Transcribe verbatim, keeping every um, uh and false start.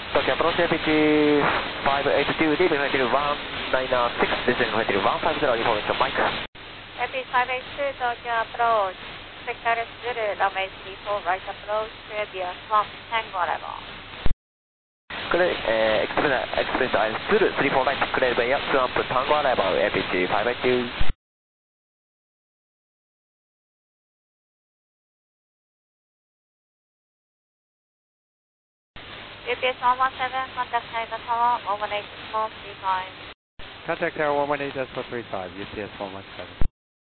Tokyo approach A P H five eight two, leaving heading one nine six, descending heading one five zero, information Mike. A P H five eight two, Tokyo approach, sector Zulu, runway three four, right approach, Arabia Swamp, Tango level. Clear, uh, Express, Express I Zulu three four right, clear bay up, Swamp, Tango level, A P H five eight two. U P S one one seven, contact Tiger Tower, one one eight small three five. Contact Tower one one eight decimal three five, U P S one one seven.